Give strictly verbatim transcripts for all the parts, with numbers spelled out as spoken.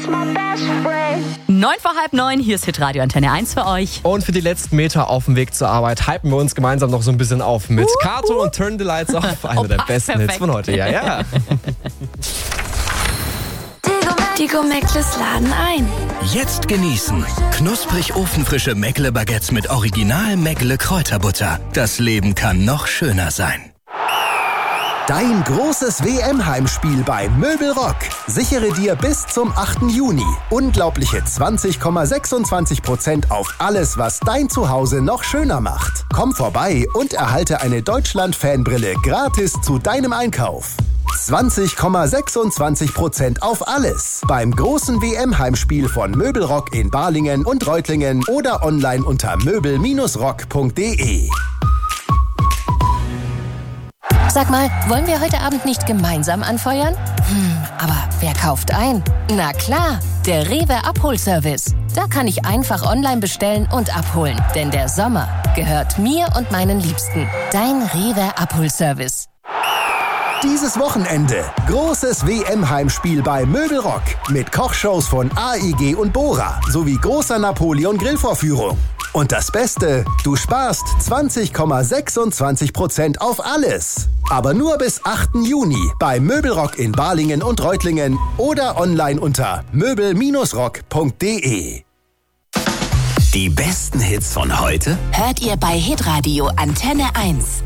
Neun vor halb neun, hier ist Hitradio Antenne eins für euch. Und für die letzten Meter auf dem Weg zur Arbeit hypen wir uns gemeinsam noch so ein bisschen auf mit uh, Kato uh. und Turn the Lights Off, einer oh, der besten perfekt. Hits von heute. Ja, ja. Die Gourmettles laden ein. Jetzt genießen. Knusprig ofenfrische Meckle-Baguettes mit original Meckle-Kräuterbutter. Das Leben kann noch schöner sein. Dein großes W M-Heimspiel bei Möbelrock. Sichere dir bis zum achten Juni unglaubliche zwanzig Komma sechsundzwanzig Prozent auf alles, was dein Zuhause noch schöner macht. Komm vorbei und erhalte eine Deutschland-Fanbrille gratis zu deinem Einkauf. zwanzig Komma sechsundzwanzig Prozent auf alles beim großen W M-Heimspiel von Möbelrock in Balingen und Reutlingen oder online unter möbel rock punkt de. Sag mal, wollen wir heute Abend nicht gemeinsam anfeuern? Hm, aber wer kauft ein? Na klar, der Rewe Abholservice. Da kann ich einfach online bestellen und abholen. Denn der Sommer gehört mir und meinen Liebsten. Dein Rewe Abholservice. Dieses Wochenende großes W M-Heimspiel bei Möbelrock mit Kochshows von A I G und Bora sowie großer Napoleon-Grillvorführung. Und das Beste, du sparst zwanzig Komma sechsundzwanzig Prozent auf alles. Aber nur bis achten Juni bei Möbelrock in Balingen und Reutlingen oder online unter möbel rock punkt de. Die besten Hits von heute Hört ihr bei Hitradio Antenne eins.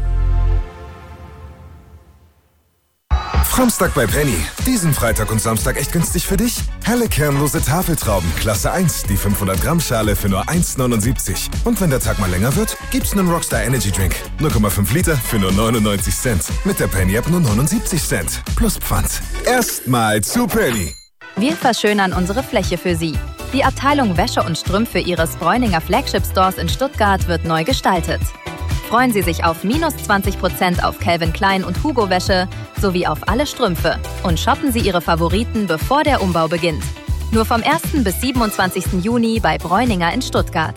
Samstag bei Penny. Diesen Freitag und Samstag echt günstig für dich. Helle kernlose Tafeltrauben, Klasse eins, die fünfhundert Gramm Schale für nur eins neunundsiebzig. Und wenn der Tag mal länger wird, gibt's einen Rockstar Energy Drink. null Komma fünf Liter für nur neunundneunzig Cent. Mit der Penny App nur neunundsiebzig Cent. Plus Pfand. Erstmal zu Penny. Wir verschönern unsere Fläche für Sie. Die Abteilung Wäsche und Strümpfe Ihres Bräuninger Flagship Stores in Stuttgart wird neu gestaltet. Freuen Sie sich auf minus zwanzig Prozent auf Calvin Klein und Hugo Wäsche sowie auf alle Strümpfe und shoppen Sie Ihre Favoriten, bevor der Umbau beginnt. Nur vom ersten bis siebenundzwanzigsten Juni bei Bräuninger in Stuttgart.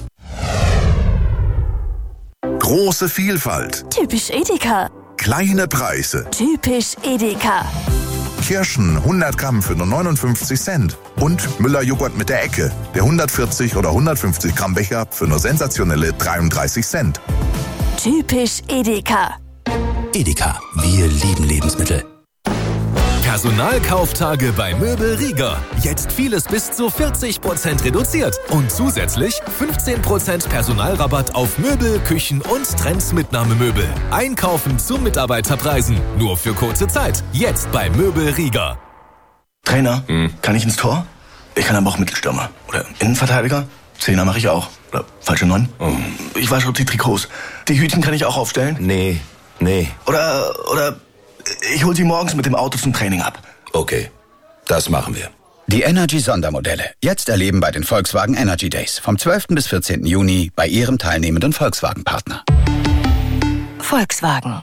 Große Vielfalt. Typisch Edeka. Kleine Preise. Typisch Edeka. Kirschen hundert Gramm für nur neunundfünfzig Cent. Und Müller-Joghurt mit der Ecke. Der hundertvierzig oder hundertfünfzig Gramm Becher für nur sensationelle dreiunddreißig Cent. Typisch Edeka. Edeka, wir lieben Lebensmittel. Personalkauftage bei Möbel Rieger. Jetzt vieles bis zu vierzig Prozent reduziert. Und zusätzlich fünfzehn Prozent Personalrabatt auf Möbel, Küchen und Trends-Mitnahmemöbel. Einkaufen zu Mitarbeiterpreisen. Nur für kurze Zeit. Jetzt bei Möbel Rieger. Trainer, hm. kann ich ins Tor? Ich kann aber auch Mittelstürmer. Oder Innenverteidiger? Zehner mache ich auch. Oder falsche Neun? Oh. Ich wasche die Trikots. Die Hütchen kann ich auch aufstellen? Nee, nee. Oder, oder ich hol sie morgens mit dem Auto zum Training ab. Okay, das machen wir. Die Energy-Sondermodelle. Jetzt erleben bei den Volkswagen Energy Days. Vom zwölften bis vierzehnten Juni bei Ihrem teilnehmenden Volkswagen-Partner. Volkswagen.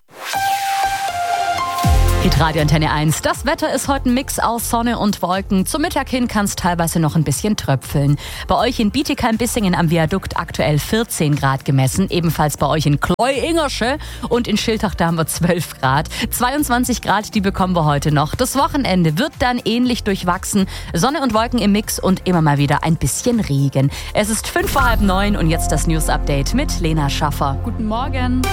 Hitradio Antenne eins. Das Wetter ist heute ein Mix aus Sonne und Wolken. Zum Mittag hin kann es teilweise noch ein bisschen tröpfeln. Bei euch in Bietigheim-Bissingen am Viadukt aktuell vierzehn Grad gemessen. Ebenfalls bei euch in Kleu-Ingersche und in Schiltach, da haben wir zwölf Grad. zweiundzwanzig Grad, die bekommen wir heute noch. Das Wochenende wird dann ähnlich durchwachsen. Sonne und Wolken im Mix und immer mal wieder ein bisschen Regen. Es ist fünf vor halb neun und jetzt das News-Update mit Lena Schaffer. Guten Morgen.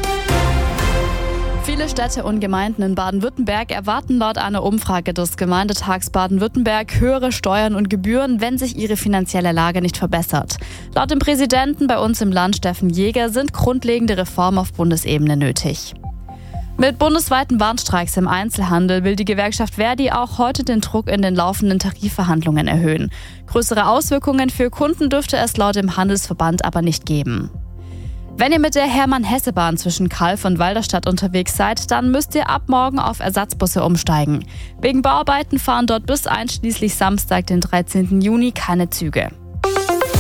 Viele Städte und Gemeinden in Baden-Württemberg erwarten laut einer Umfrage des Gemeindetags Baden-Württemberg höhere Steuern und Gebühren, wenn sich ihre finanzielle Lage nicht verbessert. Laut dem Präsidenten bei uns im Land, Steffen Jäger, sind grundlegende Reformen auf Bundesebene nötig. Mit bundesweiten Warnstreiks im Einzelhandel will die Gewerkschaft Verdi auch heute den Druck in den laufenden Tarifverhandlungen erhöhen. Größere Auswirkungen für Kunden dürfte es laut dem Handelsverband aber nicht geben. Wenn ihr mit der Hermann-Hesse-Bahn zwischen Calw und Walderstadt unterwegs seid, dann müsst ihr ab morgen auf Ersatzbusse umsteigen. Wegen Bauarbeiten fahren dort bis einschließlich Samstag, den dreizehnten Juni, keine Züge.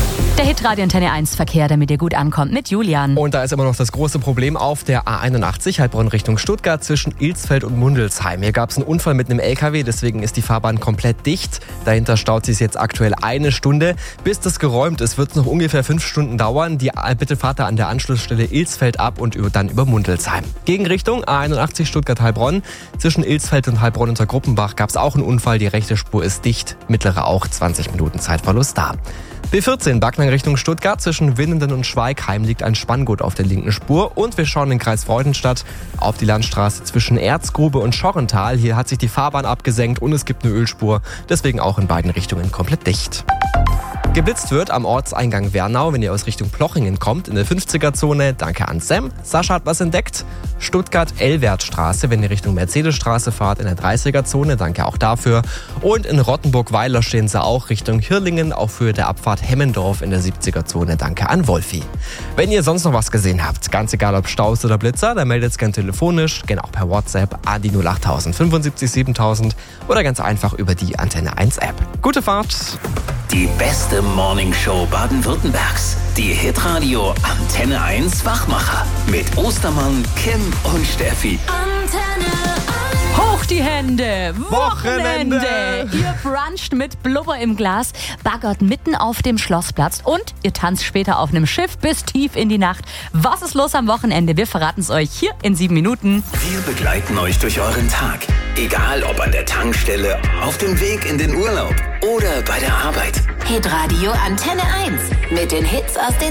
Der Hitradio Antenne eins Verkehr, damit ihr gut ankommt, mit Julian. Und da ist immer noch das große Problem auf der A einundachtzig, Heilbronn Richtung Stuttgart zwischen Ilsfeld und Mundelsheim. Hier gab es einen Unfall mit einem L K W, deswegen ist die Fahrbahn komplett dicht. Dahinter staut sich jetzt aktuell eine Stunde. Bis das geräumt ist, wird es noch ungefähr fünf Stunden dauern. Die, bitte fahrt da an der Anschlussstelle Ilsfeld ab und über, dann über Mundelsheim. Gegenrichtung A einundachtzig Stuttgart-Heilbronn. Zwischen Ilsfeld und Heilbronn unter Gruppenbach gab es auch einen Unfall. Die rechte Spur ist dicht, mittlere auch, zwanzig Minuten Zeitverlust da. B vierzehn Backnang Richtung Stuttgart. Zwischen Winnenden und Schweigheim liegt ein Spanngurt auf der linken Spur. Und wir schauen in den Kreis Freudenstadt auf die Landstraße zwischen Erzgrube und Schorrental. Hier hat sich die Fahrbahn abgesenkt und es gibt eine Ölspur. Deswegen auch in beiden Richtungen komplett dicht. Geblitzt wird am Ortseingang Wernau, wenn ihr aus Richtung Plochingen kommt, in der fünfziger-Zone. Danke an Sam. Sascha hat was entdeckt. Stuttgart-Elwertstraße, wenn ihr Richtung Mercedesstraße fahrt, in der dreißiger-Zone. Danke auch dafür. Und in Rottenburg-Weiler stehen sie auch Richtung Hirlingen, auf Höhe der Abfahrt Hemmendorf in der siebziger-Zone. Danke an Wolfi. Wenn ihr sonst noch was gesehen habt, ganz egal ob Staus oder Blitzer, dann meldet es gerne telefonisch, gerne auch per WhatsApp an die null acht null null null fünfundsiebzig siebentausend oder ganz einfach über die Antenne eins App. Gute Fahrt! Die beste Morningshow Baden-Württembergs. Die Hitradio Antenne eins Wachmacher. Mit Ostermann, Kim und Steffi. Antenne eins. Hoch die Hände! Wochenende! Wochenende. Ihr bruncht mit Blubber im Glas, baggert mitten auf dem Schlossplatz und ihr tanzt später auf einem Schiff bis tief in die Nacht. Was ist los am Wochenende? Wir verraten es euch hier in sieben Minuten. Wir begleiten euch durch euren Tag. Egal ob an der Tankstelle, auf dem Weg in den Urlaub oder bei der Arbeit. Hitradio Antenne eins mit den Hits aus den